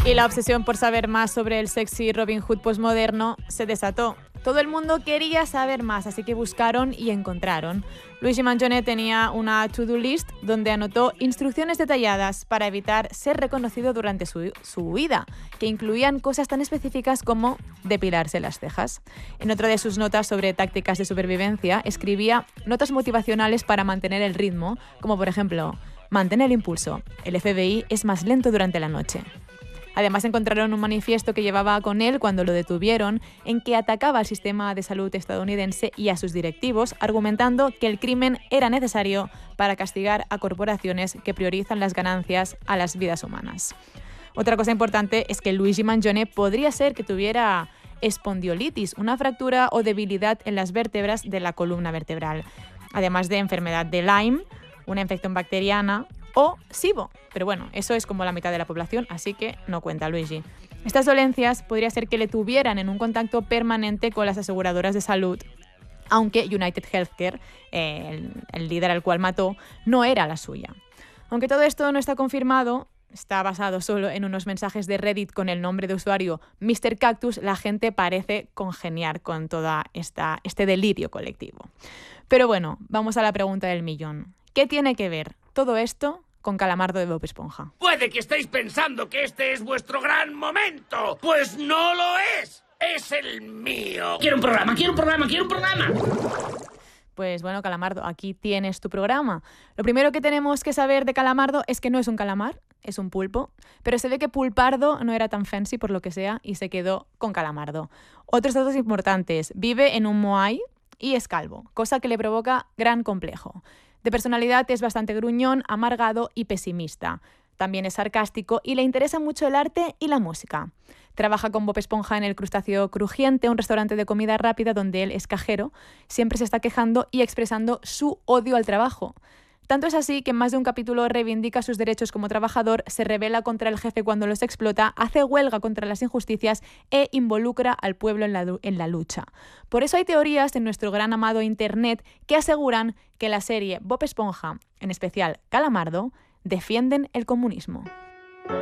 Y la obsesión por saber más sobre el sexy Robin Hood posmoderno se desató. Todo el mundo quería saber más, así que buscaron y encontraron. Luigi Mangione tenía una to-do list donde anotó instrucciones detalladas para evitar ser reconocido durante su huida, que incluían cosas tan específicas como depilarse las cejas. En otra de sus notas sobre tácticas de supervivencia, escribía notas motivacionales para mantener el ritmo, como por ejemplo, mantén el impulso, el FBI es más lento durante la noche. Además, encontraron un manifiesto que llevaba con él cuando lo detuvieron, en que atacaba al sistema de salud estadounidense y a sus directivos, argumentando que el crimen era necesario para castigar a corporaciones que priorizan las ganancias a las vidas humanas. Otra cosa importante es que Luigi Mangione podría ser que tuviera espondiolitis, una fractura o debilidad en las vértebras de la columna vertebral, además de enfermedad de Lyme, una infección bacteriana, o SIBO. Pero bueno, eso es como la mitad de la población, así que no cuenta Luigi. Estas dolencias podría ser que le tuvieran en un contacto permanente con las aseguradoras de salud, aunque United Healthcare, el líder al cual mató, no era la suya. Aunque todo esto no está confirmado, está basado solo en unos mensajes de Reddit con el nombre de usuario Mr. Cactus, la gente parece congeniar con toda este delirio colectivo. Pero bueno, vamos a la pregunta del millón. ¿Qué tiene que ver todo esto con Calamardo de Bob Esponja? Puede que estéis pensando que este es vuestro gran momento. Pues no lo es. Es el mío. Quiero un programa. Pues bueno, Calamardo, aquí tienes tu programa. Lo primero que tenemos que saber de Calamardo es que no es un calamar, es un pulpo. Pero se ve que Pulpardo no era tan fancy por lo que sea y se quedó con Calamardo. Otros datos importantes. Vive en un moai y es calvo, cosa que le provoca gran complejo. De personalidad es bastante gruñón, amargado y pesimista. También es sarcástico y le interesa mucho el arte y la música. Trabaja con Bob Esponja en el Crustáceo Crujiente, un restaurante de comida rápida donde él es cajero. Siempre se está quejando y expresando su odio al trabajo. Tanto es así que en más de un capítulo reivindica sus derechos como trabajador, se rebela contra el jefe cuando los explota, hace huelga contra las injusticias e involucra al pueblo en la lucha. Por eso hay teorías en nuestro gran amado Internet que aseguran que la serie Bob Esponja, en especial Calamardo, defienden el comunismo.